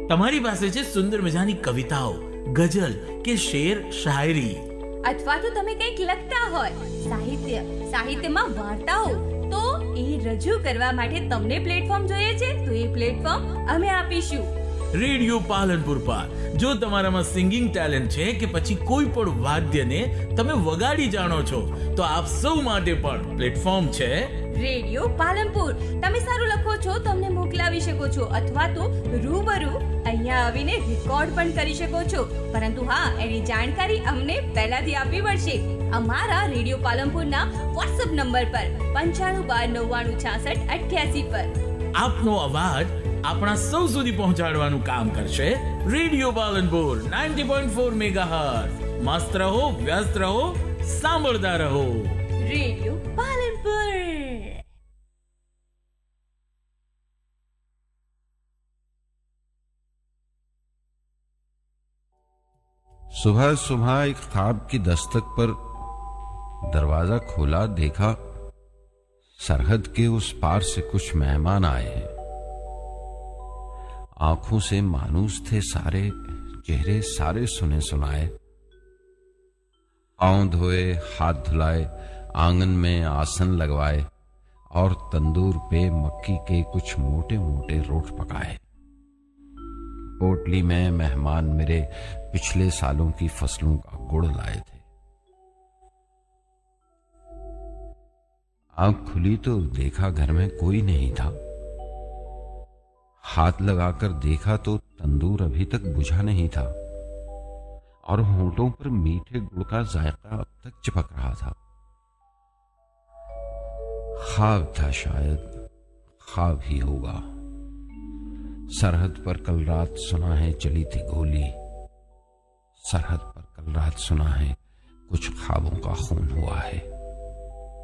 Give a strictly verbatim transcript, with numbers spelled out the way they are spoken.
તમારી પાસે છે સુંદર મજાની કવિતાઓ, ગઝલ કે શેર શાયરી, અથવા તો તમે કંઈક લખતા હોય, સાહિત્ય સાહિત્યમાં વાર્તાઓ, તો એ રજૂ કરવા માટે તમને પ્લેટફોર્મ જોઈએ છે, તો એ પ્લેટફોર્મ અમે આપીશું રેડિયો પાલનપુર પર. જો તમારામાં સિંગિંગ ટેલેન્ટ છે કે પછી કોઈ પણ વાદ્યને તમે વગાડી જાણો છો, તો આપ સૌ માટે પણ પ્લેટફોર્મ છે રેડિયો પાલનપુર. તમે સારું લખો છો તો અમને મોકલાવી શકો છો, અથવા તો રૂબરૂ અહીંયા આવીને રેકોર્ડ પણ કરી શકો છો. પરંતુ હા, એની જાણકારી અમને પહેલાથી આપવી પડશે અમારા રેડિયો પાલનપુરના વોટ્સએપ નંબર પર પંચાણું બાર નવ્વાણું છાસઠ અઠ્યાસી પર. આપનો અવાજ આપણા સૌ સુધી પહોંચાડવાનું કામ કરશે radio Palanpur ninety point four megahertz. મસ્ત રહો, વ્યસ્ત રહો, સાંભળતા રહો રેડિયો પાલનપુર. सुबह सुबह एक ख्वाब की दस्तक पर दरवाजा खोला, देखा सरहद के उस पार से कुछ मेहमान आए हैं. आंखों से मानूस थे सारे, चेहरे सारे सुने सुनाए. पांव धोए, हाथ धुलाए, आंगन में आसन लगवाए और तंदूर पे मक्की के कुछ मोटे मोटे रोट पकाए. पोटली में मेहमान मेरे पिछले सालों की फसलों का गुड़ लाए थे. आंख खुली तो देखा घर में कोई नहीं था. हाथ लगाकर देखा तो तंदूर अभी तक बुझा नहीं था और होंठों पर मीठे गुड़ का जायका अब तक चिपक रहा था. ख्वाब था, शायद ख्वाब ही होगा. सरहद पर कल रात सुना है चली थी गोली. सरहद पर कल रात सुना है कुछ ख्वाबों का खून हुआ है.